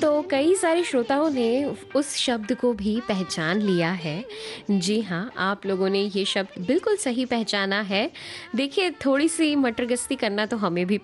तो कई सारे श्रोताओं ने उस शब्द को भी पहचान लिया है। जी हाँ, आप लोगों ने ये शब्द बिल्कुल सही पहचाना है। देखिए, थोड़ी-सी मटर गश्ती करना तो हमें भी